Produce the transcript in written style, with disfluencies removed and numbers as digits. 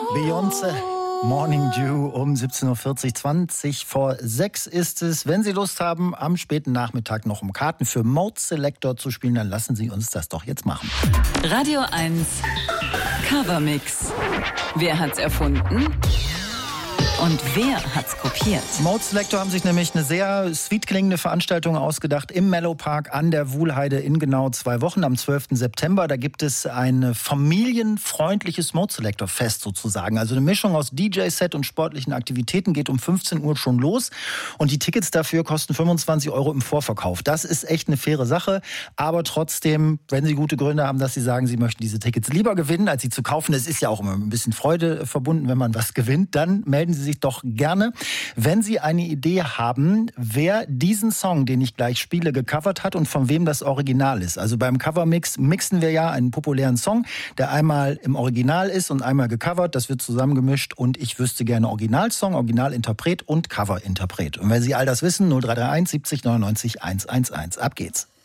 Beyoncé, Morning Dew um 17.40 Uhr, 20 vor 6 ist es. Wenn Sie Lust haben, am späten Nachmittag noch um Karten für Mode Selector zu spielen, dann lassen Sie uns das doch jetzt machen. Radio 1 Covermix. Wer hat's erfunden? Und wer hat's kopiert? Mode Selector haben sich nämlich eine sehr sweet klingende Veranstaltung ausgedacht im Mellow Park an der Wuhlheide in genau 2 Wochen, am 12. September. Da gibt es ein familienfreundliches Mode Selector Fest sozusagen. Also eine Mischung aus DJ-Set und sportlichen Aktivitäten, geht um 15 Uhr schon los. Und die Tickets dafür kosten 25 € im Vorverkauf. Das ist echt eine faire Sache. Aber trotzdem, wenn Sie gute Gründe haben, dass Sie sagen, Sie möchten diese Tickets lieber gewinnen, als sie zu kaufen. Es ist ja auch immer ein bisschen Freude verbunden, wenn man was gewinnt. Dann melden Sie sich doch gerne, wenn Sie eine Idee haben, wer diesen Song, den ich gleich spiele, gecovert hat und von wem das Original ist. Also beim Covermix mixen wir ja einen populären Song, der einmal im Original ist und einmal gecovert. Das wird zusammengemischt und ich wüsste gerne Originalsong, Originalinterpret und Coverinterpret. Und wenn Sie all das wissen, 0331 70 99 111. Ab geht's.